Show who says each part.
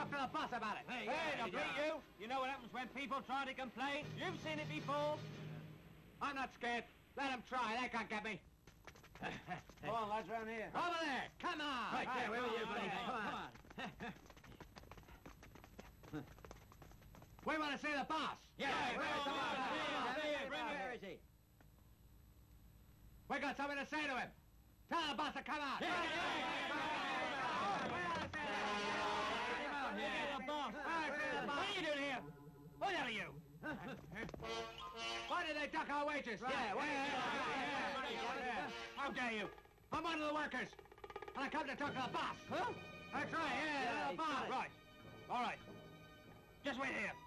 Speaker 1: talk to the boss about it.
Speaker 2: Hey, now, beat you. You know what happens when people try to complain? You've seen it before.
Speaker 1: I'm not scared. Let them try. They can't get me.
Speaker 2: Come on, lads, round here.
Speaker 1: Over there. Come on.
Speaker 2: Right there, where are you, buddy?
Speaker 1: Come on. We want to see the boss.
Speaker 2: Yeah,
Speaker 1: where's the boss?
Speaker 2: Where is he?
Speaker 1: We got something to say to him. Tell the boss to come out.
Speaker 2: What are you doing here? Who the hell are you?
Speaker 1: Why did they duck our wages?
Speaker 2: How dare you?
Speaker 1: I'm one of the workers. And I come to talk to the boss. Huh? That's right, the boss.
Speaker 2: Right. All right. Just wait here.